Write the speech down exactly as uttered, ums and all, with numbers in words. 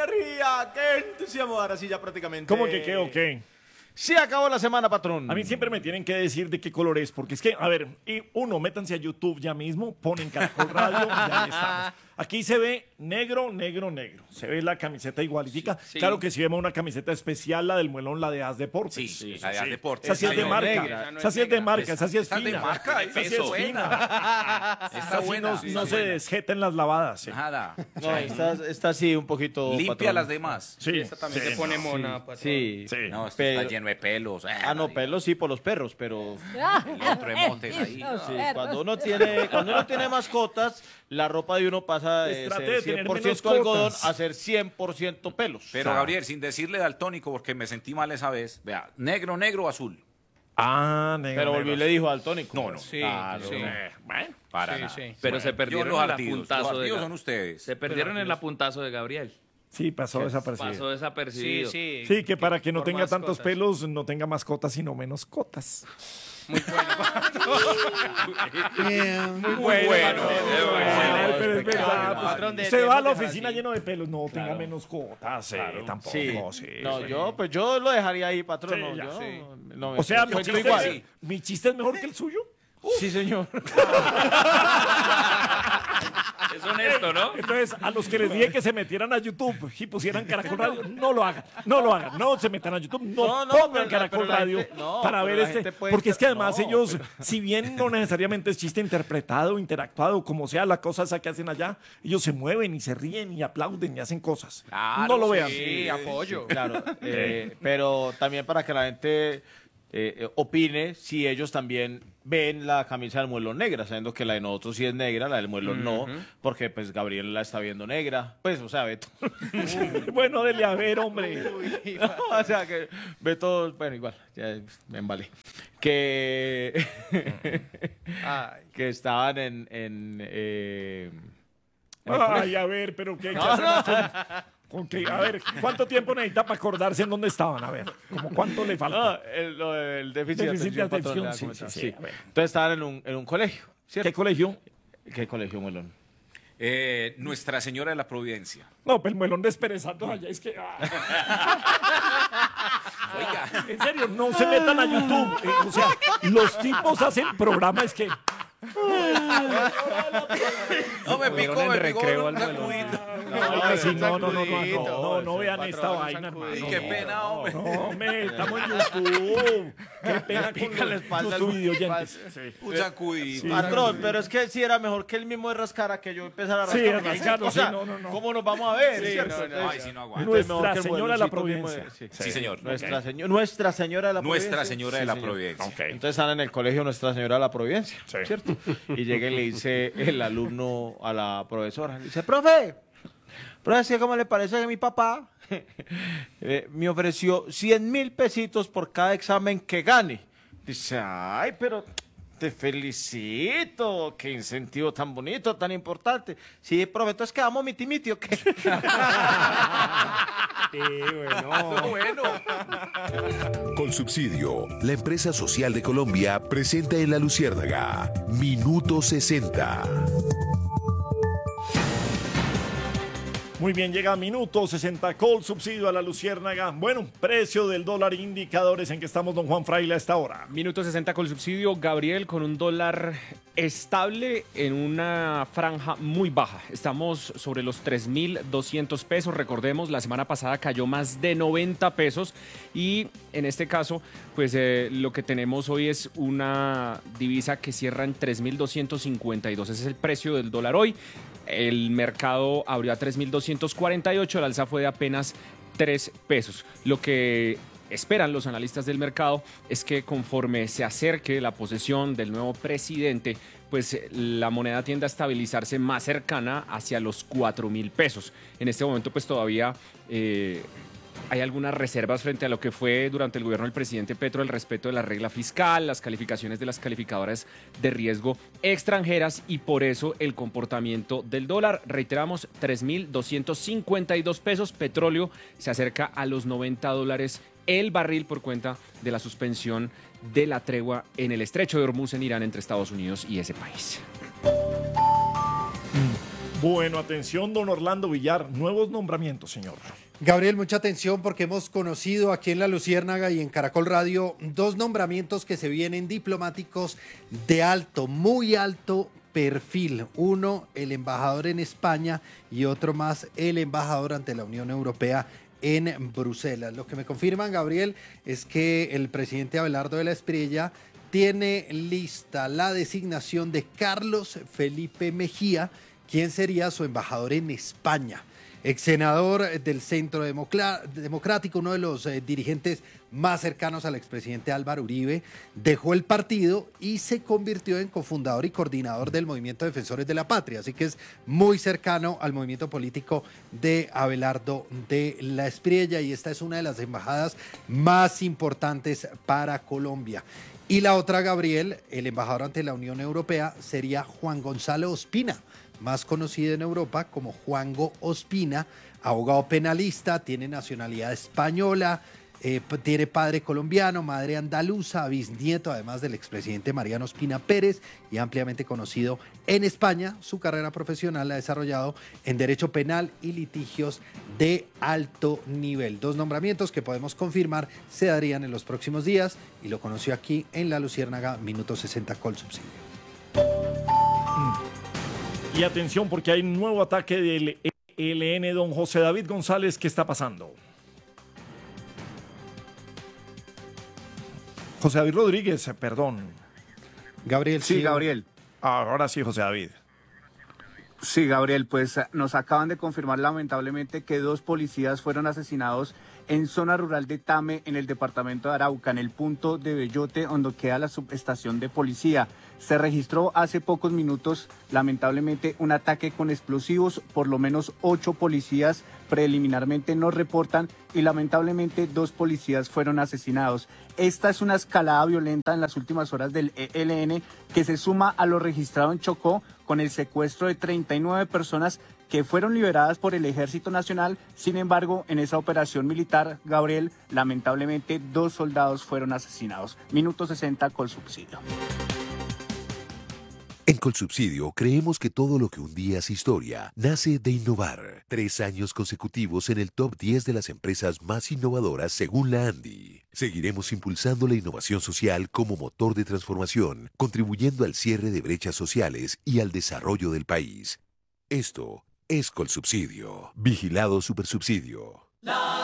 energía! ¡Qué entusiasmo! Ahora sí, ya prácticamente. ¿Cómo que qué o qué? Sí, acabó la semana, patrón. A mí siempre me tienen que decir de qué color es, porque es que, a ver, y uno, métanse a YouTube ya mismo, ponen Caracol Radio, ya ahí estamos. Aquí se ve negro, negro, negro. Se ve la camiseta igualitica. Sí, sí. Claro que si vemos una camiseta especial, la del Muelón, la de As Deportes. Sí, sí, la de As sí. Deportes. Esa sí es de Esa no marca. es negra, Esa sí es de marca, esa sí es Esa es de fina. marca, Esa sí eso. es fina. Está Esa sí buena. no, sí, no está se buena. desjeta en las lavadas. sí. Nada. No, esta, esta sí, un poquito. Limpia patrón. las demás. Sí, Esta también sí, se pone no. mona, patrón. Sí. Sí. No, esto Pero- está lleno de pelos. Ah, no, pelos sí por los perros, pero El otro emotes ahí. sí, cuando uno tiene, cuando uno tiene mascotas, la ropa de uno pasa de Pues trate ser de tener cien por menos ciento algodón cotas. a ser cien por ciento pelos. Pero Gabriel, sin decirle daltónico, porque me sentí mal esa vez. Vea, negro, negro, azul. Ah, negro. Pero volví y negro. le dijo al tónico. No, no. Sí, Claro. sí. Eh, bueno. Para Sí, nada. sí. Pero se Yo perdieron los en el ardidos. Los apuntazo de ardidos Ga- son ustedes. Se perdieron en el apuntazo de Gabriel. Sí, pasó desapercibido. Pasó Sí, desapercibido. sí. Sí, que para que no Por tenga tantos mascotas. pelos, no tenga mascotas, sino menos cotas. Muy bueno. Muy bueno. Ay, pero es verdad, pues, Patrón, de- se de- va a la de- oficina así. lleno de pelos, no tenga menos cotas, sí, tampoco. Sí. sí, no, sí. yo, pues yo lo dejaría ahí, patrón. Sí, no, ya, yo sí. no me- O sea, mi soy chiste, igual. es, mi chiste es mejor que el suyo. Sí, señor. Es honesto, ¿no? Entonces, a los que les dije que se metieran a YouTube y pusieran Caracol Radio, no lo hagan, no lo hagan, no se metan a YouTube, no, No, no, pongan pero la- Caracol pero la Radio gente- no, para pero ver la este, gente puede porque es que inter- además no, ellos, si bien no necesariamente es chiste interpretado, interactuado, como sea la cosa esa que hacen allá, ellos se mueven y se ríen y aplauden y hacen cosas. Claro, no lo vean. Sí, apoyo. Claro, eh, pero también para que la gente eh, eh, opine si ellos también ven la camisa del muelón negra, sabiendo que la de nosotros sí es negra, la del muelón no, porque pues Gabriel la está viendo negra, pues, o sea, Beto. Bueno, dele a ver, hombre. o sea, que Beto, bueno, igual, ya me embalé. Que, Ay. que estaban en... en eh, Ay, a ver, pero ¿qué, qué hacemos con, con qué? A ver, ¿cuánto tiempo necesita para acordarse en dónde estaban? A ver, ¿cómo cuánto le no, falta? el, lo del déficit, Déficit de de atención, patrón, atención, le sí, voy a sí, comentar. sí, a ver. Entonces estaban en un, en un colegio, ¿cierto? ¿Qué colegio? ¿Qué colegio, muelón? Eh, Nuestra Señora de la Providencia. No, pues el melón desperezando allá, es que... ah. Oiga. En serio, no se metan a YouTube. eh, o sea, los tipos hacen programa, es que... No, me picó, me picó recreo un al vuelo. sacudito. No, sí, no, no, no, no, no, sacudito, no, no ese vean patrón, esta un vaina, sacudito. hermano. Y qué pena, hombre. No, hombre, estamos en YouTube. Qué pena con los YouTube videoyentes. Un sacudito. Patrón, pero es que sí era mejor que él mismo de rascar a que yo empezara a rascar. Sí, porque ahí- rascarlo, o sea, sí, no, no, no. ¿cómo nos vamos a ver? Sí, ¿cierto? no, no. Ay, si no aguanto. Entonces, mejor Nuestra que el Señora de la mueloncito mismo Providencia. de- sí. Sí, señor. Nuestra, señor- Nuestra Señora de la Providencia. Nuestra Señora de Sí, la señor. Providencia. Ok. Entonces están en el colegio Nuestra Señora de la Providencia, Sí. ¿cierto? Y llega y le dice el alumno a la profesora, le dice, profe, profe, ¿cómo le parece que mi papá eh, me ofreció cien mil pesitos por cada examen que gane? Dice, ay, pero te felicito, qué incentivo tan bonito, tan importante. Sí, profe, entonces quedamos miti miti, ¿o qué? Bueno. Con Subsidio, la empresa social de Colombia presenta en La Luciérnaga Minuto sesenta. Muy bien, llega minuto sesenta Col, subsidio a la Luciérnaga. Bueno, precio del dólar, indicadores en que estamos, don Juan Fraile, a esta hora. Minuto sesenta con el subsidio, Gabriel, con un dólar estable en una franja muy baja. Estamos sobre los tres mil doscientos pesos. Recordemos, la semana pasada cayó más de noventa pesos y en este caso, pues eh, lo que tenemos hoy es una divisa que cierra en tres mil doscientos cincuenta y dos. Ese es el precio del dólar hoy. El mercado abrió a tres mil doscientos cuarenta y ocho, el alza fue de apenas tres pesos. Lo que esperan los analistas del mercado es que conforme se acerque la posesión del nuevo presidente, pues la moneda tiende a estabilizarse más cercana hacia los cuatro mil pesos. En este momento pues todavía eh, hay algunas reservas frente a lo que fue durante el gobierno del presidente Petro el respeto de la regla fiscal, las calificaciones de las calificadoras de riesgo extranjeras y por eso el comportamiento del dólar. Reiteramos, tres mil doscientos cincuenta y dos pesos. Petróleo se acerca a los noventa dólares el barril por cuenta de la suspensión de la tregua en el estrecho de Hormuz en Irán entre Estados Unidos y ese país. Bueno, atención, don Orlando Villar, nuevos nombramientos, señor. Gabriel, mucha atención porque hemos conocido aquí en La Luciérnaga y en Caracol Radio dos nombramientos que se vienen diplomáticos de alto, muy alto perfil. Uno, el embajador en España y otro más, el embajador ante la Unión Europea en Bruselas. Lo que me confirman, Gabriel, es que el presidente Abelardo de la Espriella tiene lista la designación de Carlos Felipe Mejía, quien sería su embajador en España. Ex senador del Centro Democrático, uno de los eh, dirigentes más cercanos al expresidente Álvaro Uribe, dejó el partido y se convirtió en cofundador y coordinador del Movimiento Defensores de la Patria, así que es muy cercano al movimiento político de Abelardo de la Espriella y esta es una de las embajadas más importantes para Colombia. Y la otra, Gabriel, el embajador ante la Unión Europea sería Juan Gonzalo Ospina, más conocido en Europa como Juango Ospina, abogado penalista, tiene nacionalidad española, eh, tiene padre colombiano, madre andaluza, bisnieto además del expresidente Mariano Ospina Pérez y ampliamente conocido en España. Su carrera profesional la ha desarrollado en derecho penal y litigios de alto nivel. Dos nombramientos que podemos confirmar se darían en los próximos días y lo conoció aquí en La Luciérnaga, Minuto sesenta con subsidio. Y atención porque hay un nuevo ataque del E L N, don José David González, ¿qué está pasando? José David Rodríguez, perdón. Gabriel. Sí, Gabriel. Ah, ahora sí, José David. Sí, Gabriel, pues nos acaban de confirmar lamentablemente que dos policías fueron asesinados en zona rural de Tame, en el departamento de Arauca, en el punto de Bellote, donde queda la subestación de policía. Se registró hace pocos minutos, lamentablemente, un ataque con explosivos. Por lo menos ocho policías preliminarmente nos reportan y lamentablemente dos policías fueron asesinados. Esta es una escalada violenta en las últimas horas del E L N que se suma a lo registrado en Chocó con el secuestro de treinta y nueve personas que fueron liberadas por el Ejército Nacional. Sin embargo, en esa operación militar, Gabriel, lamentablemente dos soldados fueron asesinados. Minuto sesenta, Colsubsidio. En Colsubsidio creemos que todo lo que un día es historia nace de innovar. Tres años consecutivos en el top diez de las empresas más innovadoras según la ANDI. Seguiremos impulsando la innovación social como motor de transformación, contribuyendo al cierre de brechas sociales y al desarrollo del país. Esto es Colsubsidio. Vigilado Supersubsidio.